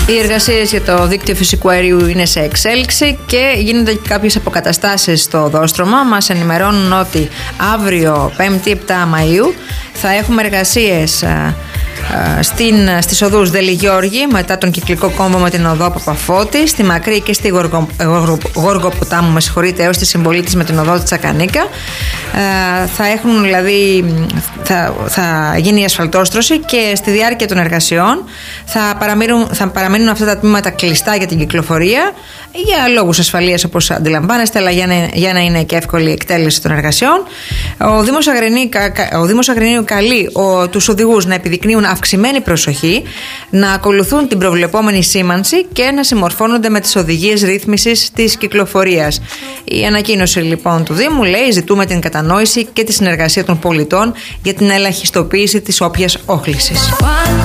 Οι εργασίες για το δίκτυο φυσικού αερίου είναι σε εξέλιξη και γίνονται και κάποιες αποκαταστάσεις στο οδόστρωμα. Μας ενημερώνουν ότι αύριο 5η 7 Μαΐου θα έχουμε εργασίες στις οδούς Δελιγιώργη μετά τον κυκλικό κόμβο με την οδό Παπαφώτη, στη Μακρύ και στη Γοργοποτάμου, έως τη Συμπολίτης με την οδό Τσακανίκα. Θα έχουν δηλαδή, θα γίνει η ασφαλτόστρωση και στη διάρκεια των εργασιών θα παραμείνουν αυτά τα τμήματα κλειστά για την κυκλοφορία για λόγους ασφαλείας, όπως αντιλαμβάνεστε, αλλά για να είναι και εύκολη η εκτέλεση των εργασιών. Ο Δήμος Αγρινίου καλεί τους οδηγούς να επιδεικνύουν αυξημένη προσοχή, να ακολουθούν την προβλεπόμενη σήμανση και να συμμορφώνονται με τις οδηγίες ρύθμισης της κυκλοφορίας. Η ανακοίνωση λοιπόν του Δήμου λέει: ζητούμε την κατανόηση και τη συνεργασία των πολιτών για την ελαχιστοποίηση της όποιας όχλησης.